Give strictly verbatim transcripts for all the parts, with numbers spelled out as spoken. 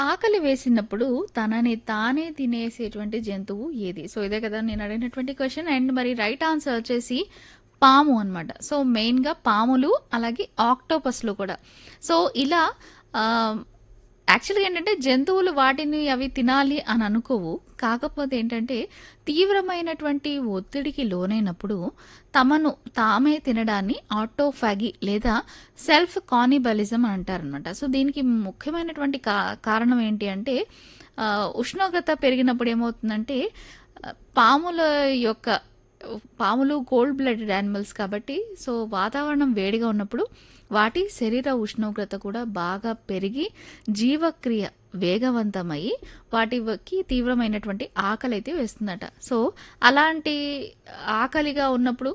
ఆకలి వేసినప్పుడు తనని తానే తినేసేటువంటి జంతువు ఏది? సో, ఇదే కదా నేను అడిగినటువంటి క్వెషన్. అండ్ మరి రైట్ ఆన్సర్ వచ్చేసి పాము అనమాట. సో, మెయిన్‌గా పాములు, అలాగే ఆక్టోపస్‌లు కూడా. సో, ఇలా ఆహ్, యాక్చువల్‌గా ఏంటంటే జంతువులు వాటిని అవి తినాలి అని అనుకోవు. కాకపోతే ఏంటంటే తీవ్రమైనటువంటి ఒత్తిడికి లోనైనప్పుడు తమను తామే తినడాన్ని ఆటోఫాగి లేదా సెల్ఫ్ కానిబలిజం అని అంటారనమాట. సో, దీనికి ముఖ్యమైనటువంటి కా కారణం ఏంటి అంటే ఆహ్, ఉష్ణోగ్రత పెరిగినప్పుడు ఏమవుతుందంటే ఆహ్, పాముల యొక్క పాములు కోల్డ్ బ్లడెడ్ యానిమల్స్ కాబట్టి, సో, వాతావరణం వేడిగా ఉన్నప్పుడు వాటి శరీర ఉష్ణోగ్రత కూడా బాగా పెరిగి జీవక్రియ వేగవంతమై వాటికి తీవ్రమైనటువంటి ఆకలైతే వేస్తుందట. సో, అలాంటి ఆకలిగా ఉన్నప్పుడు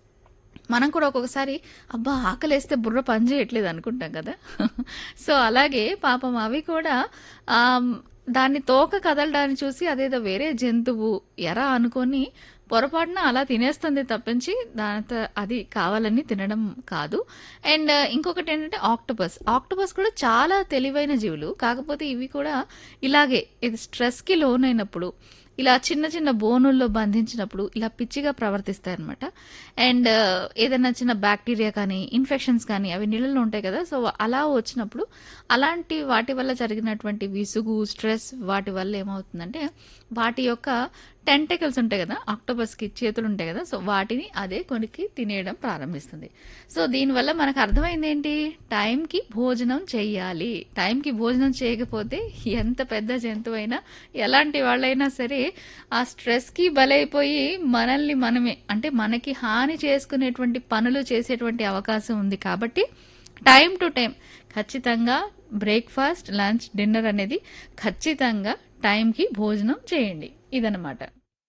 మనం కూడా ఒక్కొక్కసారి అబ్బా! ఆకలేస్తే బుర్ర పని చేయట్లేదు అనుకుంటాం కదా! సో, అలాగే పాపం అవి కూడా ఆహ్, దాన్ని తోక కదలడాన్ని చూసి అదేదో వేరే జంతువు ఎరా అనుకోని పొరపాటున అలా తినేస్తుంది తప్పించి దాంతో అది కావాలని తినడం కాదు. అండ్ ఇంకొకటేంటంటే ఆక్టోపస్. ఆక్టోపస్ కూడా చాలా తెలివైన జీవులు. కాకపోతే ఇవి కూడా ఇలాగే ఇది స్ట్రెస్‌కి లోనైనప్పుడు ఇలా చిన్న చిన్న బోనుల్లో బంధించినప్పుడు ఇలా పిచ్చిగా ప్రవర్తిస్తాయన్నమాట. అండ్ ఏదైనా చిన్న బ్యాక్టీరియా కానీ, ఇన్ఫెక్షన్స్ కానీ అవి నీళ్ళలో ఉంటాయి కదా! సో, అలా వచ్చినప్పుడు అలాంటి వాటి వల్ల జరిగినటువంటి విసుగు, స్ట్రెస్ వాటి వల్ల ఏమవుతుందంటే వాటి యొక్క టెంటకల్స్ ఉంటాయి కదా! ఆక్టోపస్‌కి చేతులు ఉంటాయి కదా! సో, వాటిని అదే కొరికి తినేయడం ప్రారంభిస్తుంది. సో, దీనివల్ల మనకు అర్థమైందేంటి? టైంకి భోజనం చెయ్యాలి. టైంకి భోజనం చేయకపోతే ఎంత పెద్ద జంతువైనా, ఎలాంటి వాళ్ళైనా సరే ఆ స్ట్రెస్‌కి బలైపోయి మనల్ని మనమే అంటే మనకి హాని చేసుకునేటువంటి పనులు చేసేటువంటి అవకాశం ఉంది కాబట్టి టైమ్ టు టైమ్ ఖచ్చితంగా బ్రేక్‌ఫాస్ట్, లంచ్, డిన్నర్ అనేది ఖచ్చితంగా టైంకి భోజనం చేయండి. ఇదనమాట.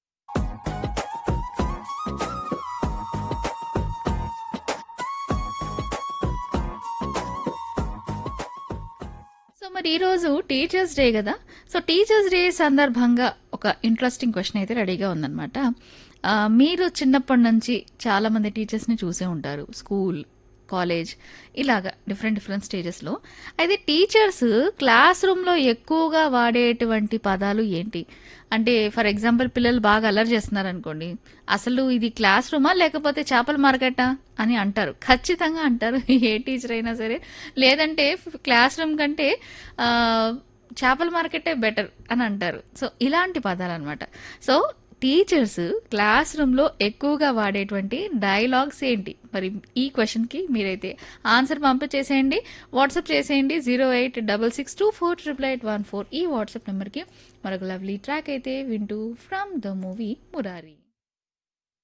సో, మరి ఈరోజు టీచర్స్ డే గదా! సో, టీచర్స్ డే సందర్భంగా ఒక ఇంట్రెస్టింగ్ క్వెషన్ అయితే రెడీగా ఉందనమాట. ఆహ్, మీరు చిన్నప్పటి నుంచి చాలామంది టీచర్స్‌ని చూసే ఉంటారు. స్కూల్, కాలేజ్ ఇలాగా డిఫరెంట్ డిఫరెంట్ స్టేజెస్‌లో. అయితే టీచర్స్ క్లాస్ రూమ్‌లో ఎక్కువగా వాడేటువంటి పదాలు ఏంటి? అంటే ఫర్ ఎగ్జాంపుల్ పిల్లలు బాగా అల్లరి చేస్తున్నారనుకోండి. అసలు ఇది క్లాస్ రూమా? లేకపోతే చేపల మార్కెటా? అని అంటారు. ఖచ్చితంగా అంటారు. ఏ టీచర్ అయినా సరే. లేదంటే క్లాస్ రూమ్ కంటే ఆహ్, చేపల మార్కెటే బెటర్ అని అంటారు. సో, ఇలాంటి పదాలనమాట. సో, టీచర్స్ క్లాస్ రూమ్‌లో ఎక్కువగా వాడేటువంటి డైలాగ్స్ ఏంటి? మరి ఈ క్వెషన్‌కి మీరైతే ఆన్సర్ పంపించేసేయండి. వాట్సాప్ చేసేయండి zero eight six six two four eight eight one four ఈ వాట్సాప్ నెంబర్‌కి. మరొక లవ్లీ ట్రాక్ అయితే వింటూ ఫ్రమ్ ద మూవీ 'మురారి'.